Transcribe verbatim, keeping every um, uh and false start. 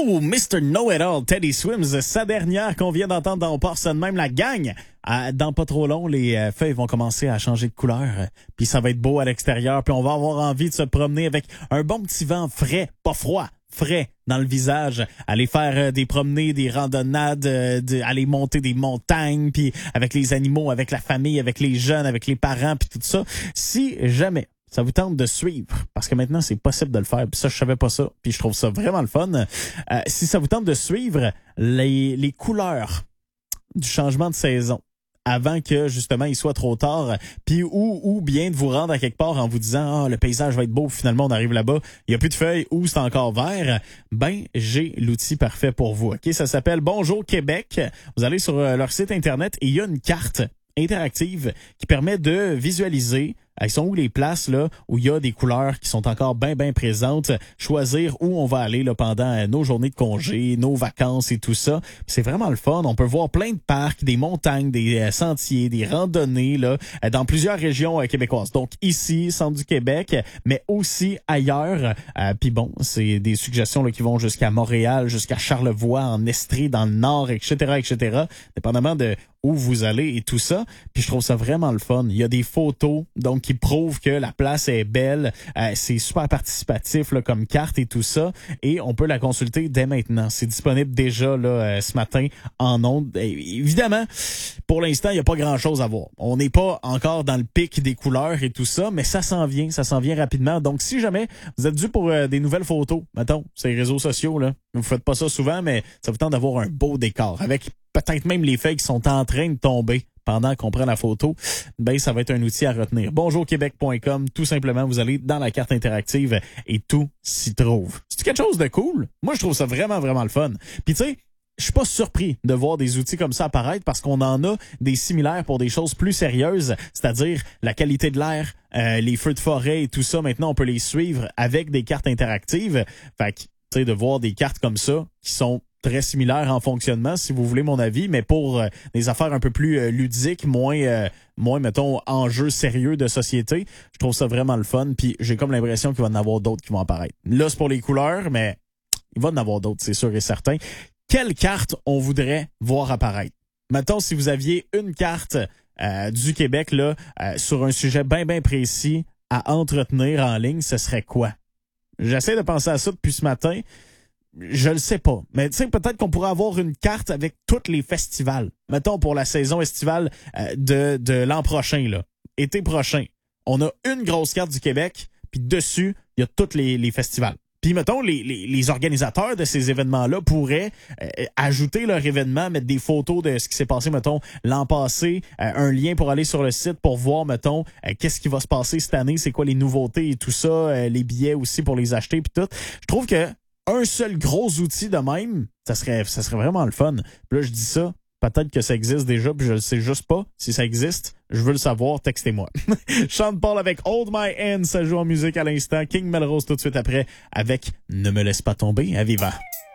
Oh, mister Know-It-All, Teddy Swims, sa dernière qu'on vient d'entendre dans On part ça de même, la gang. Ah, dans pas trop long, les euh, feuilles vont commencer à changer de couleur, euh, puis ça va être beau à l'extérieur, puis on va avoir envie de se promener avec un bon petit vent frais, pas froid, frais dans le visage, aller faire euh, des promenées, des randonnades, euh, de, aller monter des montagnes, puis avec les animaux, avec la famille, avec les jeunes, avec les parents, puis tout ça. Si jamais ça vous tente de suivre, parce que maintenant c'est possible de le faire, puis ça je savais pas ça, puis je trouve ça vraiment le fun. Euh, si ça vous tente de suivre les, les couleurs du changement de saison, avant que, justement, il soit trop tard, puis ou, ou bien de vous rendre à quelque part en vous disant « Ah, le paysage va être beau, finalement, on arrive là-bas, il n'y a plus de feuilles ou c'est encore vert », ben, j'ai l'outil parfait pour vous. Ok, ça s'appelle Bonjour Québec. Vous allez sur leur site Internet et il y a une carte interactive qui permet de visualiser elles sont où les places là où il y a des couleurs qui sont encore bien bien présentes, choisir où on va aller là pendant nos journées de congé, nos vacances et tout ça. C'est vraiment le fun, on peut voir plein de parcs, des montagnes, des euh, sentiers, des randonnées là dans plusieurs régions euh, québécoises. Donc ici, centre du Québec, mais aussi ailleurs. Euh, puis bon, c'est des suggestions là qui vont jusqu'à Montréal, jusqu'à Charlevoix, en Estrie, dans le nord, et cetera, et cetera. Dépendamment de où vous allez et tout ça. Puis je trouve ça vraiment le fun. Il y a des photos donc qui prouvent que la place est belle. Euh, c'est super participatif là, comme carte et tout ça. Et on peut la consulter dès maintenant. C'est disponible déjà là euh, ce matin en ondes. Et, évidemment, pour l'instant, il n'y a pas grand-chose à voir. On n'est pas encore dans le pic des couleurs et tout ça, mais ça s'en vient. Ça s'en vient rapidement. Donc, si jamais vous êtes dû pour euh, des nouvelles photos, mettons, sur les réseaux sociaux, là, vous faites pas ça souvent, mais ça vous tente d'avoir un beau décor avec peut-être même les feuilles qui sont en train de tomber pendant qu'on prend la photo, ben ça va être un outil à retenir. bonjour québec point com, tout simplement, vous allez dans la carte interactive et tout s'y trouve. C'est quelque chose de cool. Moi, je trouve ça vraiment, vraiment le fun. Puis tu sais, je suis pas surpris de voir des outils comme ça apparaître parce qu'on en a des similaires pour des choses plus sérieuses, c'est-à-dire la qualité de l'air, euh, les feux de forêt et tout ça. Maintenant, on peut les suivre avec des cartes interactives. Fait que, tu sais, de voir des cartes comme ça qui sont très similaire en fonctionnement, si vous voulez mon avis, mais pour euh, des affaires un peu plus euh, ludiques, moins, euh, moins, mettons, enjeux sérieux de société, je trouve ça vraiment le fun, puis j'ai comme l'impression qu'il va y en avoir d'autres qui vont apparaître. Là, c'est pour les couleurs, mais il va y en avoir d'autres, c'est sûr et certain. Quelle carte on voudrait voir apparaître? Mettons, si vous aviez une carte euh, du Québec là euh, sur un sujet bien, bien précis à entretenir en ligne, ce serait quoi? J'essaie de penser à ça depuis ce matin. Je le sais pas. Mais tu sais, peut-être qu'on pourrait avoir une carte avec tous les festivals. Mettons pour la saison estivale euh, de, de l'an prochain, là. Été prochain. On a une grosse carte du Québec, puis dessus, il y a tous les, les festivals. Puis mettons, les, les, les organisateurs de ces événements-là pourraient euh, ajouter leur événement, mettre des photos de ce qui s'est passé, mettons, l'an passé, euh, un lien pour aller sur le site pour voir, mettons, euh, qu'est-ce qui va se passer cette année, c'est quoi les nouveautés et tout ça, euh, les billets aussi pour les acheter, puis tout. Je trouve que un seul gros outil de même, ça serait ça serait vraiment le fun. Puis là, je dis ça, peut-être que ça existe déjà, puis je le sais juste pas. Si ça existe, je veux le savoir, textez-moi. Sean Paul avec Hold My Hand, ça joue en musique à l'instant. King Melrose tout de suite après avec Ne me laisse pas tomber, à Viva.